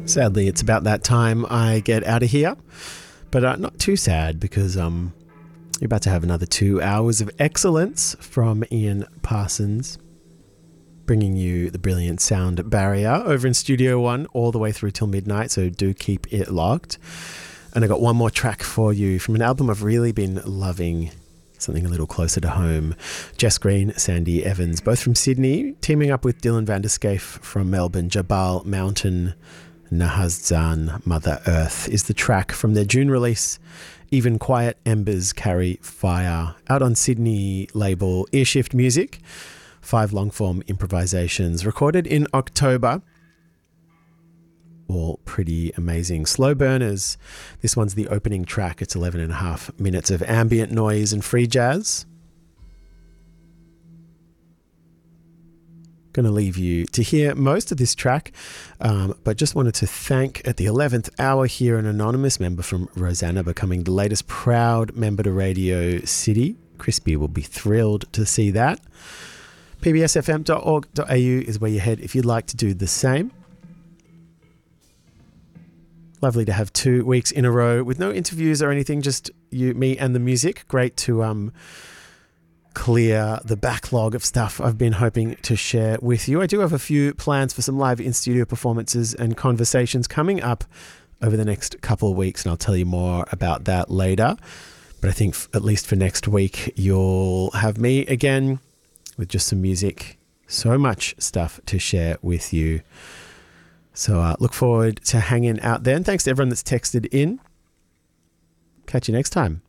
Sadly, it's about that time I get out of here, but not too sad because you're about to have another 2 hours of excellence from Ian Parsons, bringing you the brilliant Sound Barrier over in Studio One all the way through till midnight, so do keep it locked. And I got one more track for you from an album I've really been loving, something a little closer to home. Jess Green, Sandy Evans, both from Sydney, teaming up with Dylan van der Scaife from Melbourne. Jabal Mountain Nahazan Mother Earth is the track from their June release, Even Quiet Embers Carry Fire, out on Sydney label Earshift Music. 5 long-form improvisations recorded in October. All pretty amazing. Slow burners. This one's the opening track. It's 11.5 minutes of ambient noise and free jazz. Going to leave you to hear most of this track, but just wanted to thank at the 11th hour here an anonymous member from Rosanna becoming the latest proud member to Radio City. Crispy will be thrilled to see that. pbsfm.org.au is where you head if you'd like to do the same. Lovely to have 2 weeks in a row with no interviews or anything, just you, me and the music. Great to clear the backlog of stuff I've been hoping to share with you. I do have a few plans for some live in-studio performances and conversations coming up over the next couple of weeks, and I'll tell you more about that later. But I think at least for next week, you'll have me again with just some music. So much stuff to share with you. So look forward to hanging out then. Thanks to everyone that's texted in. Catch you next time.